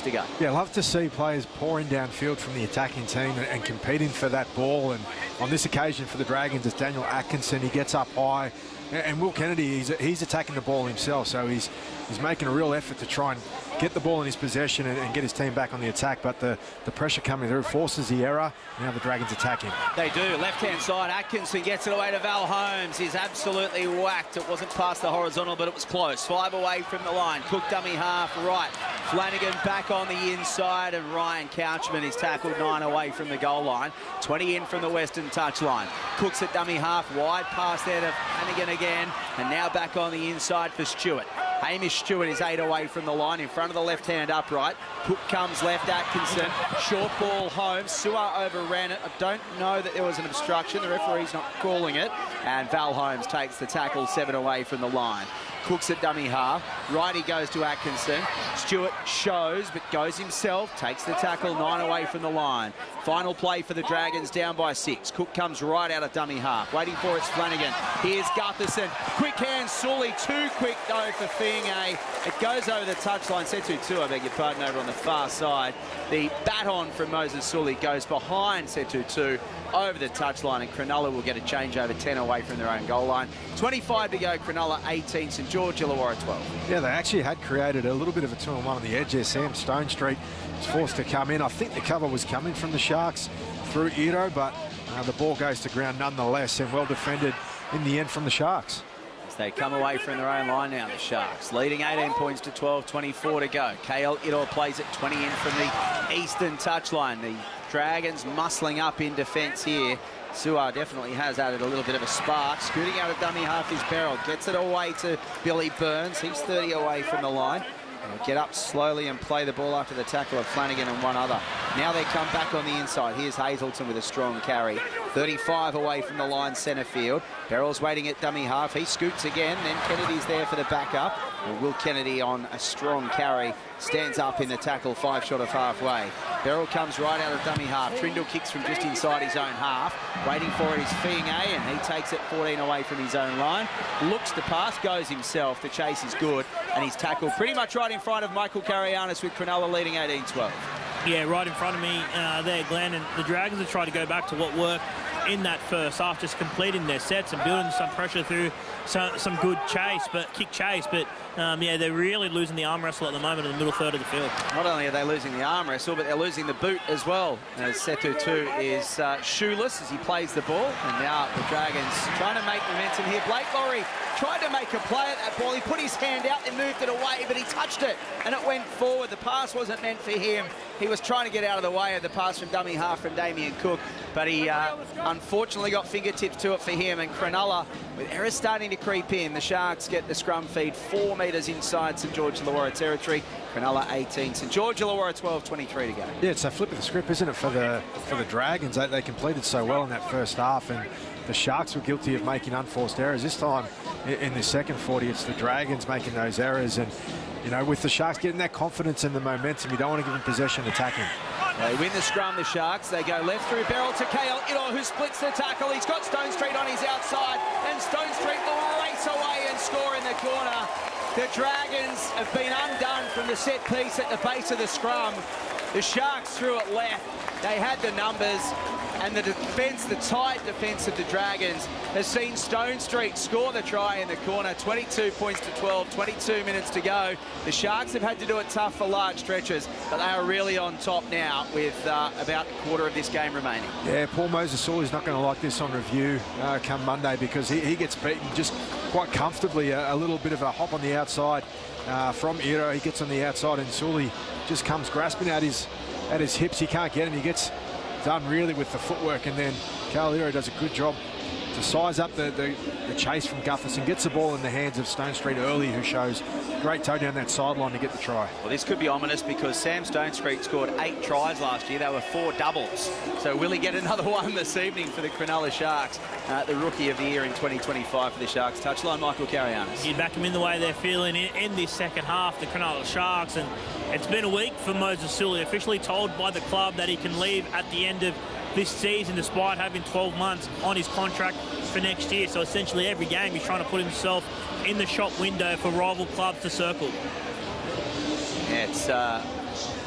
to go. Yeah, love to see players pouring downfield from the attacking team and competing for that ball. And on this occasion for the Dragons, it's Daniel Atkinson. He gets up high. And Will Kennedy, he's attacking the ball himself, so he's making a real effort to try and get the ball in his possession and get his team back on the attack. But the pressure coming through forces the error. Now the Dragons attack him. They do. Left-hand side, Atkinson gets it away to Val Holmes. He's absolutely whacked. It wasn't past the horizontal, but it was close. 5 away from the line. Cook dummy half right. Flanagan back on the inside, and Ryan Couchman is tackled 9 away from the goal line. 20 in from the western touchline. Cook's at dummy half wide, pass there to Flanagan again, and now back on the inside for Stewart. Hamish Stewart is 8 away from the line in front of the left-hand upright. Cook comes left, Atkinson. Short ball, Holmes. Su'A overran it. I don't know that there was an obstruction. The referee's not calling it. And Val Holmes takes the tackle 7 away from the line. Cook's at dummy half. Righty goes to Atkinson. Stewart shows, but goes himself. Takes the tackle 9 away from the line. Final play for the Dragons, down by 6. Cook comes right out of dummy half. Waiting for it's Flanagan. Here's Gutherson. Quick hand, Sully. Too quick, though, for Fiinga. It goes over the touchline. Setu, I beg your pardon, over on the far side. The baton from Moses Sully goes behind Setu over the touchline, and Cronulla will get a change over 10 away from their own goal line. 25 to go, Cronulla 18, St George Illawarra 12. Yeah, they actually had created a little bit of a 2-on-1 on the edge there. Sam Stonestreet was forced to come in. I think the cover was coming from the Sharks through Ito, but the ball goes to ground nonetheless, and well defended in the end from the Sharks. As they come away from their own line now, the Sharks leading 18 points to 12, 24 to go. KL Ito plays it 20 in from the eastern touchline. The Dragons muscling up in defence here. Su'A definitely has added a little bit of a spark. Scooting out of dummy half is Beryl. Gets it away to Billy Burns. He's 30 away from the line. They'll get up slowly and play the ball after the tackle of Flanagan and one other. Now they come back on the inside. Here's Hazelton with a strong carry. 35 away from the line, centre field. Beryl's waiting at dummy half. He scoots again. Then Kennedy's there for the backup. Will Kennedy on a strong carry stands up in the tackle 5 short of halfway. Beryl comes right out of dummy half. Trindle kicks from just inside his own half. Waiting for it is Fiinga, and he takes it 14 away from his own line. Looks to pass, goes himself. The chase is good, and he's tackled pretty much right in front of Michael Karayanis with Cronulla leading 18-12. Yeah, right in front of me there, Glenn. And the Dragons have tried to go back to what worked in that first half, just completing their sets and building some pressure through some good kick chase. But yeah, they're really losing the arm wrestle at the moment in the middle third of the field. Not only are they losing the arm wrestle, but they're losing the boot as well. As Setu is shoeless as he plays the ball. And now the Dragons trying to make momentum here. Blake Lawrie tried to make a play at that ball. He put his hand out and moved it away, but he touched it and it went forward. The pass wasn't meant for him. He was trying to get out of the way of the pass from dummy half from Damien Cook, but he unfortunately got fingertips to it for him. And Cronulla, with errors starting to creep in, the Sharks get the scrum feed 4 metres inside St George Illawarra territory. Cronulla 18, St George Illawarra 12, 23 to go. Yeah, it's a flip of the script, isn't it, for the Dragons? They completed so well in that first half, and the Sharks were guilty of making unforced errors. This time in the second 40, it's the Dragons making those errors. And you know, with the Sharks getting that confidence and the momentum, you don't want to give them possession attacking. They win the scrum, the Sharks. They go left through Beryl to KL Ito, who splits the tackle. He's got Stonestreet on his outside, and Stonestreet will race away and score in the corner. The Dragons have been undone from the set piece at the base of the scrum. The Sharks threw it left. They had the numbers, and the defence, the tight defence of the Dragons, has seen Stonestreet score the try in the corner. 22 points to 12, 22 minutes to go. The Sharks have had to do it tough for large stretches, but they are really on top now with about a quarter of this game remaining. Yeah, Paul Moses-Sully is not going to like this on review come Monday, because he gets beaten just quite comfortably. A little bit of a hop on the outside from Ito. He gets on the outside, and Sully just comes grasping at his hips. He can't get him. He gets done really with the footwork, and then Carl Ito does a good job to size up the chase from Gutherson, gets the ball in the hands of Stonestreet early, who shows great toe down that sideline to get the try. Well, this could be ominous, because Sam Stonestreet scored 8 tries last year. They were 4 doubles. So will he get another one this evening for the Cronulla Sharks? The rookie of the year in 2025 for the Sharks. Touchline, Michael Karayanis. You'd back him in the way they're feeling in this second half, the Cronulla Sharks. And it's been a week for Moses Sully, officially told by the club that he can leave at the end of this season, despite having 12 months on his contract for next year. So essentially every game he's trying to put himself in the shop window for rival clubs to circle. Yeah, it's